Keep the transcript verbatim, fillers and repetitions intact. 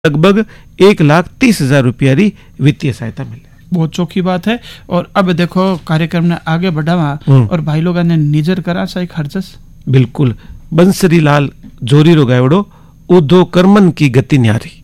लगभग एक लाख तीस हजार रुपया री वित्तीय सहायता मिले। बहुत चौकी बात है। और अब देखो कार्यक्रम ने आगे बढ़ावा और भाई लोग ने निजर करा सही खर्चस बिल्कुल। बंसरी लाल जोरी रो गायवड़ो उदो कर्मन की गति न्यारी।